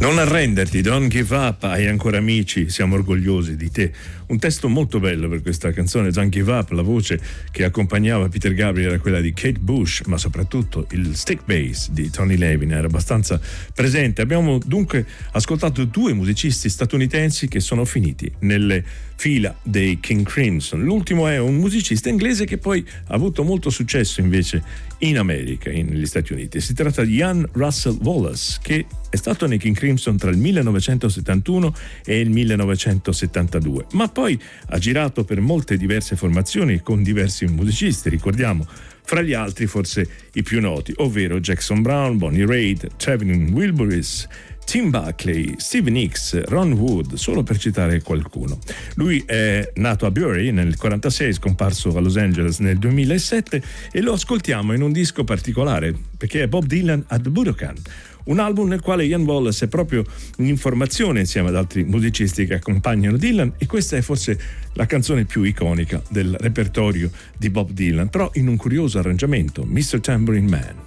Non arrenderti, don't give up, hai ancora amici, siamo orgogliosi di te. Un testo molto bello per questa canzone, Don't Give Up. La voce che accompagnava Peter Gabriel era quella di Kate Bush, ma soprattutto il stick bass di Tony Levin era abbastanza presente. Abbiamo dunque ascoltato due musicisti statunitensi che sono finiti nelle fila dei King Crimson. L'ultimo è un musicista inglese che poi ha avuto molto successo invece in America, negli Stati Uniti. Si tratta di Ian Russell Wallace, che è stato nei King Crimson tra il 1971 e il 1972, ma poi ha girato per molte diverse formazioni con diversi musicisti, ricordiamo fra gli altri forse i più noti, ovvero Jackson Browne, Bonnie Raitt, Trevin Wilburys, Tim Buckley, Stevie Nicks, Ron Wood, solo per citare qualcuno. Lui è nato a Bury nel 1946, scomparso a Los Angeles nel 2007, e lo ascoltiamo in un disco particolare perché è Bob Dylan at Budokan, un album nel quale Ian Wallace è proprio in formazione insieme ad altri musicisti che accompagnano Dylan, e questa è forse la canzone più iconica del repertorio di Bob Dylan, però in un curioso arrangiamento, Mr. Tambourine Man.